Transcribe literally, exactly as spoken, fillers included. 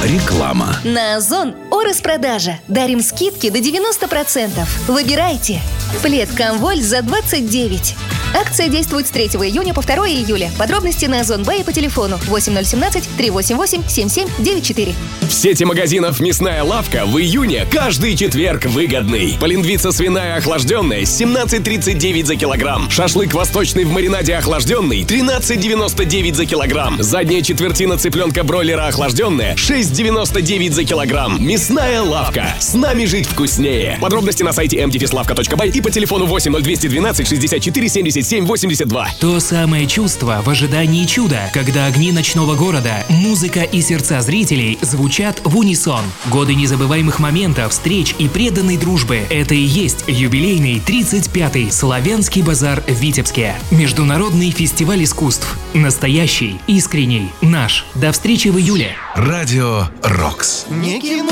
Реклама. На Озон о распродаже. Дарим скидки до девяносто процентов. Выбирайте. Плед «Комволь» за двадцать девять. Акция действует с третьего июня по второе июля. Подробности на Озон Бэй по телефону восемь ноль один семь три восемь восемь семь семь девять четыре. В сети магазинов «Мясная лавка» в июне каждый четверг выгодный. Полиндвица свиная охлажденная семнадцать тридцать девять за килограмм. Шашлык восточный в маринаде охлажденный тринадцать девяносто девять за килограмм. Задняя четвертина цыпленка бройлера охлажденная шесть девяносто девять за килограмм. «Мясная лавка». С нами жить вкуснее. Подробности на сайте эм дефис лавка точка бай и по телефону восемь ноль два один два шестьдесят четыре семьдесят семь восемьдесят два. То самое чувство в ожидании чуда, когда огни ночного города, музыка и сердца зрителей звучат в унисон. Годы незабываемых моментов, встреч и преданной дружбы. Это и есть юбилейный тридцать пятый Славянский базар в Витебске. Международный фестиваль искусств. Настоящий, искренний, наш. До встречи в июле. Радио «Рокс». Не кино.